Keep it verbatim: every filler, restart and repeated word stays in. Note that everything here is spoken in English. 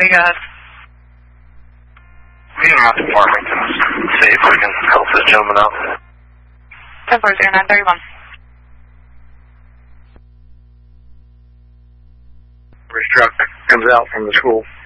thirty, go ahead. We can out to Farmington, see if we can help this gentleman out. ten four zero nine thirty-one. Bridge truck comes out from the school.